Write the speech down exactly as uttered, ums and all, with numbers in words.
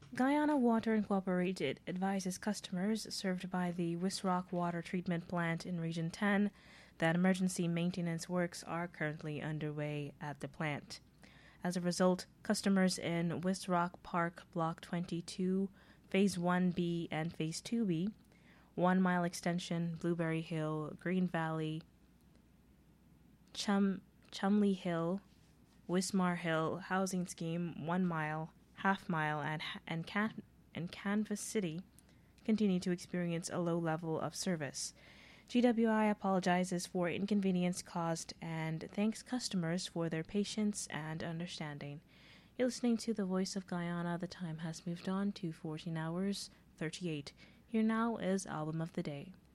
Guyana Water Incorporated advises customers served by the Wisrock Water Treatment Plant in Region ten that emergency maintenance works are currently underway at the plant. As a result, customers in Wisrock Park Block twenty-two, Phase one B and Phase two B, One Mile Extension, Blueberry Hill, Green Valley, Chum, Chumley Hill, Wismar Hill Housing Scheme, One Mile, Half Mile, and, and, Can- and Canvas City continue to experience a low level of service. G W I apologizes for inconvenience caused and thanks customers for their patience and understanding. You're listening to The Voice of Guyana. The time has moved on to fourteen hours, thirty-eight. Here now is Album of the Day.